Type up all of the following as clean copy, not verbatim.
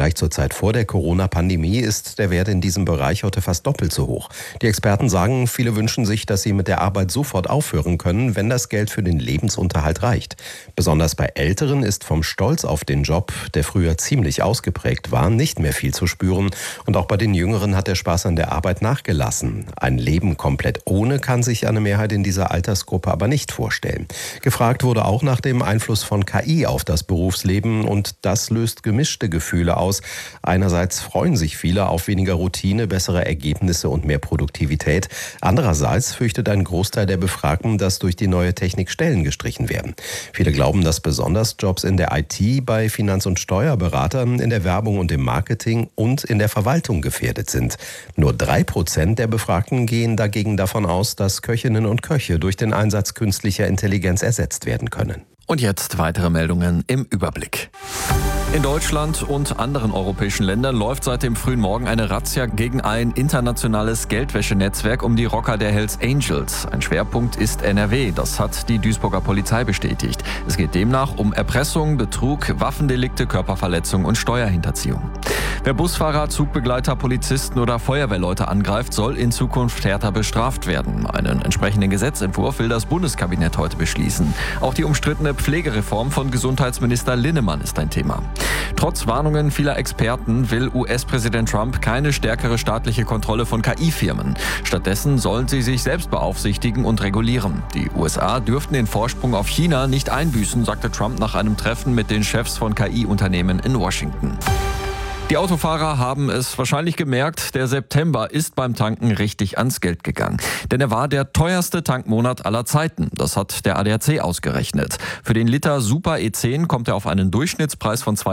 Vergleich zur Zeit vor der Corona-Pandemie ist der Wert in diesem Bereich heute fast doppelt so hoch. Die Experten sagen, viele wünschen sich, dass sie mit der Arbeit sofort aufhören können, wenn das Geld für den Lebensunterhalt reicht. Besonders bei Älteren ist vom Stolz auf den Job, der früher ziemlich ausgeprägt war, nicht mehr viel zu spüren. Und auch bei den Jüngeren hat der Spaß an der Arbeit nachgelassen. Ein Leben komplett ohne kann sich eine Mehrheit in dieser Altersgruppe aber nicht vorstellen. Gefragt wurde auch nach dem Einfluss von KI auf das Berufsleben und das löst gemischte Gefühle aus. Einerseits freuen sich viele auf weniger Routine, bessere Ergebnisse und mehr Produktivität. Andererseits fürchtet ein Großteil der Befragten, dass durch die neue Technik Stellen gestrichen werden. Viele glauben, dass besonders Jobs in der IT, bei Finanz- und Steuerberatern, in der Werbung und im Marketing und in der Verwaltung gefährdet sind. Nur 3% der Befragten gehen dagegen davon aus, dass Köchinnen und Köche durch den Einsatz künstlicher Intelligenz ersetzt werden können. Und jetzt weitere Meldungen im Überblick. In Deutschland und anderen europäischen Ländern läuft seit dem frühen Morgen eine Razzia gegen ein internationales Geldwäschenetzwerk um die Rocker der Hells Angels. Ein Schwerpunkt ist NRW, das hat die Duisburger Polizei bestätigt. Es geht demnach um Erpressung, Betrug, Waffendelikte, Körperverletzung und Steuerhinterziehung. Wer Busfahrer, Zugbegleiter, Polizisten oder Feuerwehrleute angreift, soll in Zukunft härter bestraft werden. Einen entsprechenden Gesetzentwurf will das Bundeskabinett heute beschließen. Auch die umstrittene Pflegereform von Gesundheitsminister Linnemann ist ein Thema. Trotz Warnungen vieler Experten will US-Präsident Trump keine stärkere staatliche Kontrolle von KI-Firmen. Stattdessen sollen sie sich selbst beaufsichtigen und regulieren. Die USA dürften den Vorsprung auf China nicht einbüßen, sagte Trump nach einem Treffen mit den Chefs von KI-Unternehmen in Washington. Die Autofahrer haben es wahrscheinlich gemerkt, der September ist beim Tanken richtig ans Geld gegangen. Denn er war der teuerste Tankmonat aller Zeiten. Das hat der ADAC ausgerechnet. Für den Liter Super E10 kommt er auf einen Durchschnittspreis von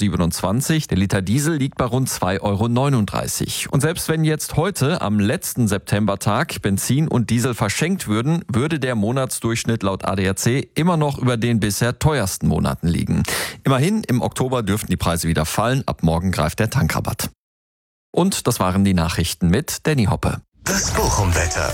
2,27 €. Der Liter Diesel liegt bei rund 2,39 €. Und selbst wenn jetzt heute, am letzten Septembertag, Benzin und Diesel verschenkt würden, würde der Monatsdurchschnitt laut ADAC immer noch über den bisher teuersten Monaten liegen. Immerhin, im Oktober dürften die Preise wieder fallen. Ab morgen greift der Tankrabatt. Und das waren die Nachrichten mit Danny Hoppe. Das Bochum-Wetter.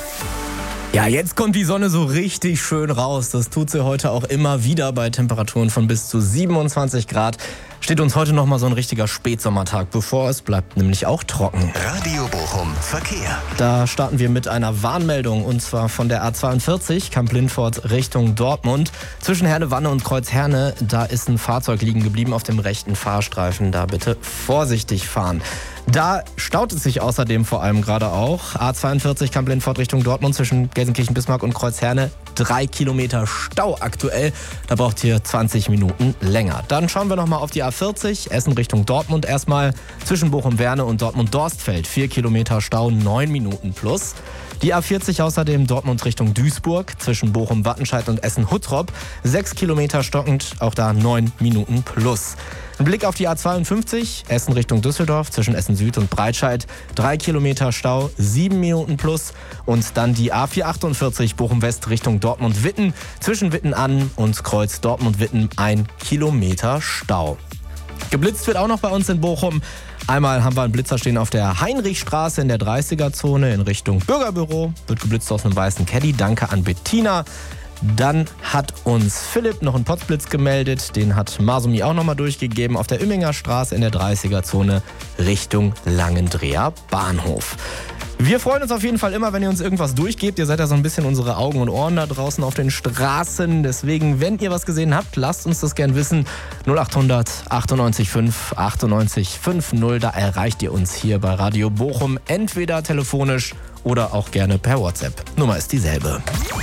Ja, jetzt kommt die Sonne so richtig schön raus. Das tut sie heute auch immer wieder bei Temperaturen von bis zu 27 Grad. Steht uns heute noch mal so ein richtiger Spätsommertag bevor. Es bleibt nämlich auch trocken. Radio Bochum Verkehr. Da starten wir mit einer Warnmeldung und zwar von der A42 Kamp-Lindfort Richtung Dortmund. Zwischen Herne-Wanne und Kreuz-Herne, da ist ein Fahrzeug liegen geblieben auf dem rechten Fahrstreifen. Da bitte vorsichtig fahren. Da staut es sich außerdem vor allem gerade auch. A42 Kamp-Lindfort Richtung Dortmund zwischen Gelsenkirchen-Bismarck und Kreuz-Herne. 3 Kilometer Stau aktuell. Da braucht ihr 20 Minuten länger. Dann schauen wir nochmal auf die A40. Essen Richtung Dortmund erstmal. Zwischen Bochum-Werne und Dortmund-Dorstfeld. 4 Kilometer Stau, 9 Minuten plus. Die A40 außerdem Dortmund Richtung Duisburg. Zwischen Bochum-Wattenscheid und Essen-Huttrop. 6 Kilometer stockend. Auch da 9 Minuten plus. Ein Blick auf die A52, Essen Richtung Düsseldorf, zwischen Essen Süd und Breitscheid, 3 Kilometer Stau, 7 Minuten plus. Und dann die A448 Bochum West Richtung Dortmund-Witten, zwischen Witten an und Kreuz Dortmund-Witten 1 Kilometer Stau. Geblitzt wird auch noch bei uns in Bochum. Einmal haben wir einen Blitzer stehen auf der Heinrichstraße in der 30er-Zone in Richtung Bürgerbüro. Wird geblitzt aus einem weißen Caddy. Danke an Bettina. Dann hat uns Philipp noch einen Potzblitz gemeldet. Den hat Masumi auch nochmal durchgegeben. Auf der Imminger Straße in der 30er-Zone Richtung Langendreher Bahnhof. Wir freuen uns auf jeden Fall immer, wenn ihr uns irgendwas durchgebt. Ihr seid ja so ein bisschen unsere Augen und Ohren da draußen auf den Straßen. Deswegen, wenn ihr was gesehen habt, lasst uns das gern wissen. 0800 98 5 98 50. Da erreicht ihr uns hier bei Radio Bochum. Entweder telefonisch oder auch gerne per WhatsApp. Nummer ist dieselbe.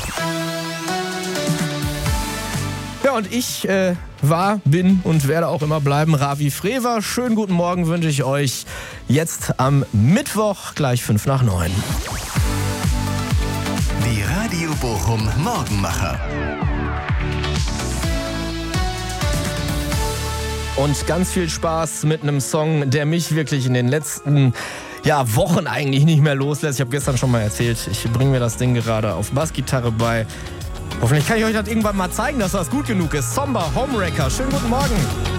Ja, und ich bin und werde auch immer bleiben Ravi Frewer. Schönen guten Morgen wünsche ich euch jetzt am Mittwoch, gleich 8:55. Die Radio Bochum Morgenmacher. Und ganz viel Spaß mit einem Song, der mich wirklich in den letzten Wochen eigentlich nicht mehr loslässt. Ich habe gestern schon mal erzählt, ich bringe mir das Ding gerade auf Bassgitarre bei. Hoffentlich kann ich euch das irgendwann mal zeigen, dass das gut genug ist. Somber, Homewrecker, schönen guten Morgen.